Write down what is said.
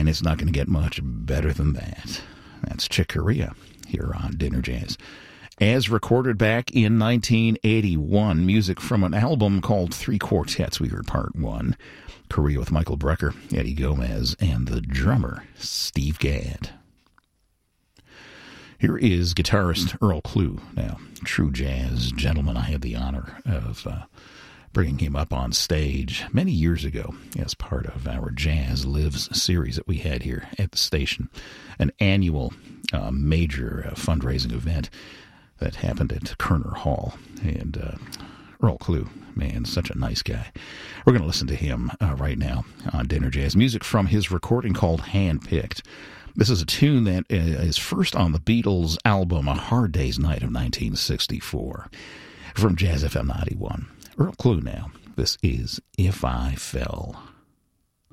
it's not going to get much better than that. That's Chick Corea here on Dinner Jazz. As recorded back in 1981, music from an album called Three Quartets. We heard part one. Corea with Michael Brecker, Eddie Gomez, and the drummer, Steve Gadd. Here is guitarist Earl Klugh. Now, true jazz gentleman. I had the honor of bringing him up on stage many years ago as part of our Jazz Lives series that we had here at the station, an annual major fundraising event that happened at Kerner Hall. And Earl Klugh, man, such a nice guy. We're going to listen to him right now on Dinner Jazz. Music from his recording called Handpicked. This is a tune that is first on the Beatles' album A Hard Day's Night of 1964 from Jazz FM 91. Earl Klugh now. This is If I Fell.